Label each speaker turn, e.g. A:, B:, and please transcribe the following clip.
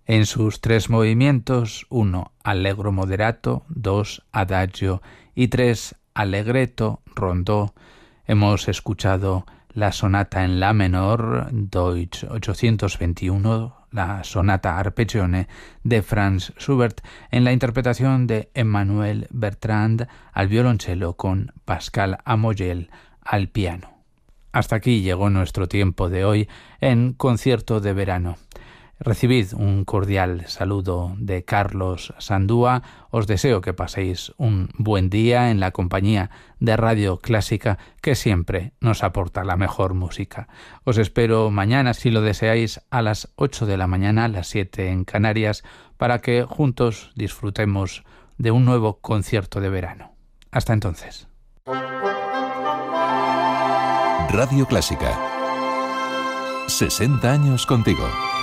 A: en sus tres movimientos: 1 allegro moderato, 2 adagio y 3 allegretto rondó. Hemos escuchado la sonata en la menor, Deutsch 821, la sonata arpeggione de Franz Schubert, en la interpretación de Emmanuel Bertrand al violonchelo con Pascal Amoyel al piano. Hasta aquí llegó nuestro tiempo de hoy en Concierto de Verano. Recibid un cordial saludo de Carlos Sandúa. Os deseo que paséis un buen día en la compañía de Radio Clásica, que siempre nos aporta la mejor música. Os espero mañana, si lo deseáis, a las 8 de la mañana, a las 7 en Canarias, para que juntos disfrutemos de un nuevo concierto de verano. Hasta entonces.
B: Radio Clásica. 60 años contigo.